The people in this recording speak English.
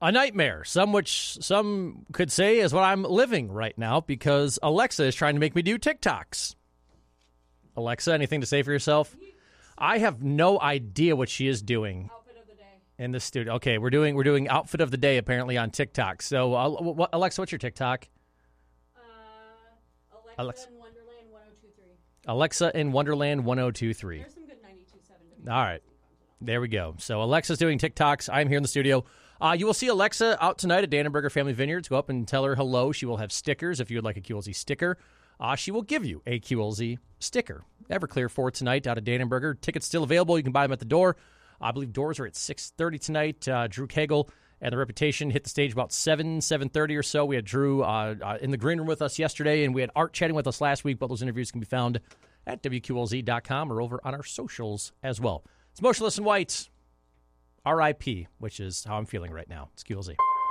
A nightmare, some could say is what I'm living right now because Alexa is trying to make me do TikToks. Alexa, anything to say for yourself? I have no idea what she is doing. Outfit of the day. In the studio. Okay, we're doing outfit of the day apparently on TikTok. So, Alexa, what's your TikTok? Alexa in Wonderland 1023. Alexa in Wonderland 1023. There's some good 92.7. All right. There we go. So Alexa's doing TikToks. I'm here in the studio. You will see Alexa out tonight at Dannenberger Family Vineyards. Go up and tell her hello. She will have stickers. If you would like a QLZ sticker, she will give you a QLZ sticker. Everclear for tonight out of Dannenberger. Tickets still available. You can buy them at the door. I believe doors are at 6:30 tonight. Drew Cagle and The Reputation hit the stage about 7:30 or so. We had Drew in the green room with us yesterday, and we had Art chatting with us last week. Both those interviews can be found at WQLZ.com or over on our socials as well. It's Motionless in White, R.I.P., which is how I'm feeling right now. It's QLZ.